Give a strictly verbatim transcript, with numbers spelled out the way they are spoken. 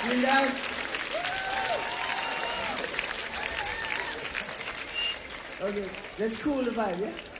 You down? Okay, let's cool the vibe, yeah?